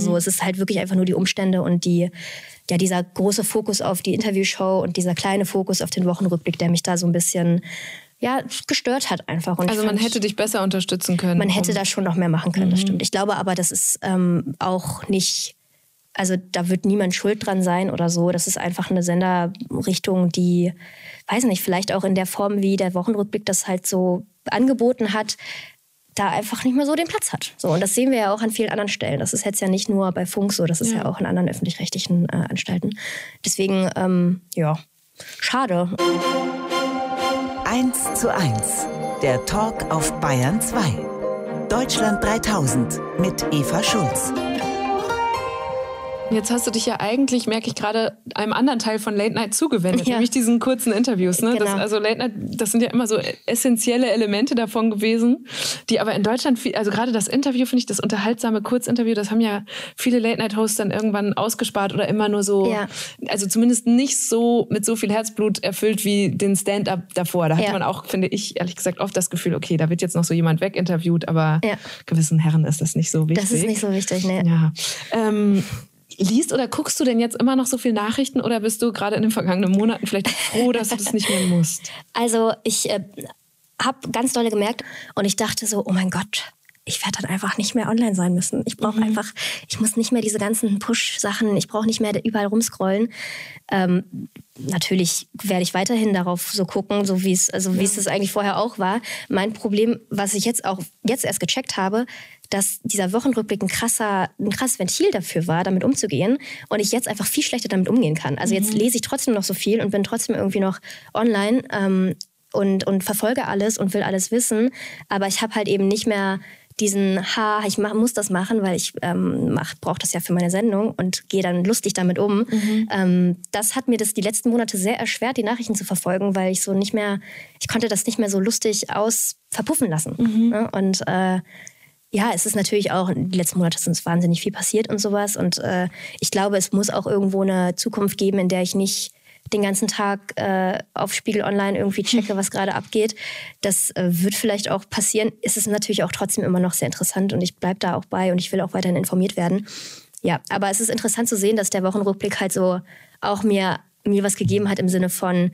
so. Es ist halt wirklich einfach nur die Umstände und dieser große Fokus auf die Interviewshow und dieser kleine Fokus auf den Wochenrückblick, der mich da so ein bisschen gestört hat einfach. Und also man hätte dich besser unterstützen können. Man hätte da schon noch mehr machen können, das stimmt. Ich glaube aber, das ist auch nicht, also da wird niemand schuld dran sein oder so. Das ist einfach eine Senderrichtung, die, weiß nicht, vielleicht auch in der Form, wie der Wochenrückblick das halt so angeboten hat, da einfach nicht mehr so den Platz hat. So, und das sehen wir ja auch an vielen anderen Stellen. Das ist jetzt ja nicht nur bei Funk so, das ist ja auch in anderen öffentlich-rechtlichen Anstalten. Deswegen, schade. 1:1, der Talk auf Bayern 2. Deutschland 3000 mit Eva Schulz. Jetzt hast du dich ja eigentlich, merke ich gerade, einem anderen Teil von Late Night zugewendet, nämlich diesen kurzen Interviews. Ne? Genau. Also Late Night, das sind ja immer so essentielle Elemente davon gewesen, die aber in Deutschland, also gerade das Interview, finde ich, das unterhaltsame Kurzinterview, das haben ja viele Late Night Hosts dann irgendwann ausgespart oder immer nur so, also zumindest nicht so mit so viel Herzblut erfüllt wie den Stand-up davor. Da hat man auch, finde ich, ehrlich gesagt oft das Gefühl, okay, da wird jetzt noch so jemand weginterviewt, aber gewissen Herren ist das nicht so wichtig. Das ist nicht so wichtig, ne. Ja. Liest oder guckst du denn jetzt immer noch so viel Nachrichten oder bist du gerade in den vergangenen Monaten vielleicht froh, dass du das nicht mehr musst? Also ich habe ganz doll gemerkt und ich dachte so, oh mein Gott, ich werde dann einfach nicht mehr online sein müssen. Ich brauche einfach, ich muss nicht mehr diese ganzen Push-Sachen, ich brauche nicht mehr überall rumscrollen. Natürlich werde ich weiterhin darauf so gucken, so wie es das eigentlich vorher auch war. Mein Problem, was ich jetzt erst gecheckt habe, dass dieser Wochenrückblick ein krasses Ventil dafür war, damit umzugehen und ich jetzt einfach viel schlechter damit umgehen kann. Also jetzt lese ich trotzdem noch so viel und bin trotzdem irgendwie noch online und verfolge alles und will alles wissen, aber ich habe halt eben nicht mehr diesen, ich muss das machen, weil ich brauche das ja für meine Sendung und gehe dann lustig damit um. Das hat mir das die letzten Monate sehr erschwert, die Nachrichten zu verfolgen, weil ich konnte das nicht mehr so lustig verpuffen lassen. Ne? Und es ist natürlich auch, die letzten Monate ist wahnsinnig viel passiert und sowas. Und ich glaube, es muss auch irgendwo eine Zukunft geben, in der ich nicht den ganzen Tag auf Spiegel Online irgendwie checke, was gerade abgeht. Das wird vielleicht auch passieren. Es ist natürlich auch trotzdem immer noch sehr interessant und ich bleibe da auch bei und ich will auch weiterhin informiert werden. Ja, aber es ist interessant zu sehen, dass der Wochenrückblick halt so auch mir was gegeben hat im Sinne von,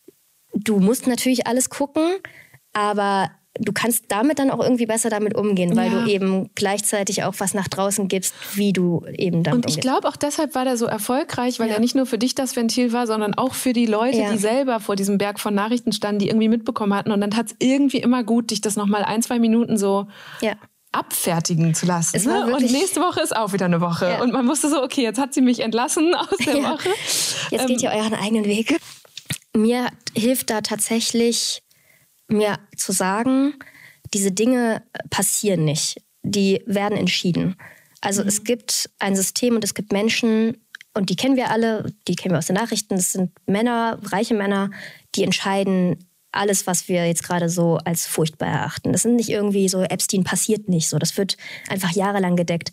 du musst natürlich alles gucken, aber du kannst damit dann auch irgendwie besser damit umgehen, weil du eben gleichzeitig auch was nach draußen gibst, wie du eben damit umgehst. Und ich glaube, auch deshalb war der so erfolgreich, weil er nicht nur für dich das Ventil war, sondern auch für die Leute, die selber vor diesem Berg von Nachrichten standen, die irgendwie mitbekommen hatten. Und dann tat es irgendwie immer gut, dich das nochmal 1-2 Minuten so abfertigen zu lassen. Ne? Und nächste Woche ist auch wieder eine Woche. Ja. Und man wusste so, okay, jetzt hat sie mich entlassen aus der Woche. Jetzt geht ihr euren eigenen Weg. Mir hilft da tatsächlich, mir zu sagen, diese Dinge passieren nicht. Die werden entschieden. Also es gibt ein System und es gibt Menschen, und die kennen wir alle, die kennen wir aus den Nachrichten, das sind Männer, reiche Männer, die entscheiden alles, was wir jetzt gerade so als furchtbar erachten. Das sind nicht irgendwie so, Epstein passiert nicht so. Das wird einfach jahrelang gedeckt.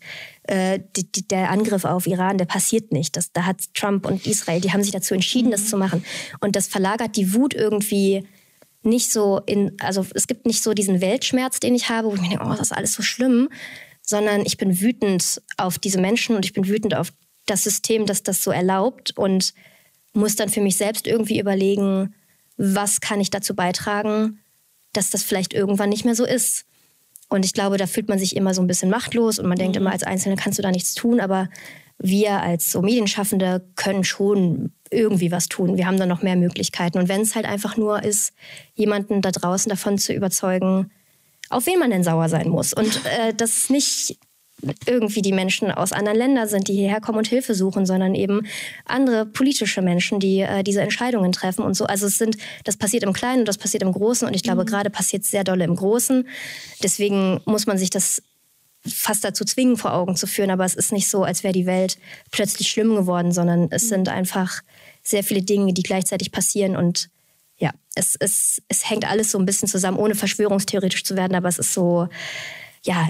Der Angriff auf Iran, der passiert nicht. Da hat Trump und Israel, die haben sich dazu entschieden, das zu machen. Und das verlagert die Wut irgendwie nicht so also es gibt nicht so diesen Weltschmerz, den ich habe, wo ich mir denke, oh, das ist alles so schlimm, sondern ich bin wütend auf diese Menschen und ich bin wütend auf das System, das das so erlaubt und muss dann für mich selbst irgendwie überlegen, was kann ich dazu beitragen, dass das vielleicht irgendwann nicht mehr so ist. Und ich glaube, da fühlt man sich immer so ein bisschen machtlos und man denkt immer, als Einzelne kannst du da nichts tun, aber wir als so Medienschaffende können schon irgendwie was tun. Wir haben da noch mehr Möglichkeiten. Und wenn es halt einfach nur ist, jemanden da draußen davon zu überzeugen, auf wen man denn sauer sein muss. Und dass es nicht irgendwie die Menschen aus anderen Ländern sind, die hierher kommen und Hilfe suchen, sondern eben andere politische Menschen, die diese Entscheidungen treffen und so. Also das passiert im Kleinen und das passiert im Großen. Und ich glaube, gerade passiert es sehr doll im Großen. Deswegen muss man sich das fast dazu zwingen, vor Augen zu führen. Aber es ist nicht so, als wäre die Welt plötzlich schlimm geworden, sondern es sind einfach sehr viele Dinge, die gleichzeitig passieren. Und ja, es hängt alles so ein bisschen zusammen, ohne verschwörungstheoretisch zu werden. Aber es ist so, ja,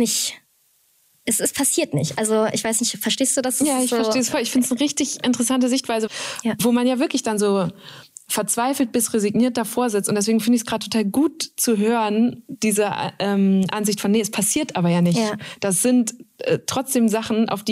es passiert nicht. Also ich weiß nicht, verstehst du das? Ja, ich verstehe es voll. Ich finde es eine richtig interessante Sichtweise, wo man ja wirklich dann so verzweifelt bis resigniert davor sitzt. Und deswegen finde ich es gerade total gut zu hören, diese Ansicht von, nee, es passiert aber ja nicht. Ja. Das sind trotzdem Sachen, auf die